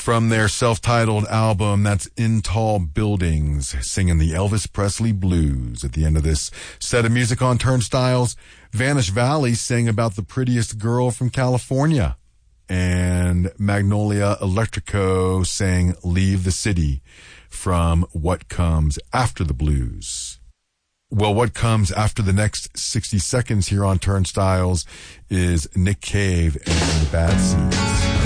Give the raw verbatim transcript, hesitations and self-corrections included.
from their self-titled album. That's In Tall Buildings, singing the Elvis Presley blues. At the end of this set of music on Turnstiles, Vanish Valley sang about the prettiest girl from California. And Magnolia Electrico sang Leave the City from What Comes After the Blues. Well, what comes after the next sixty seconds here on Turnstiles is Nick Cave and the Bad Seeds.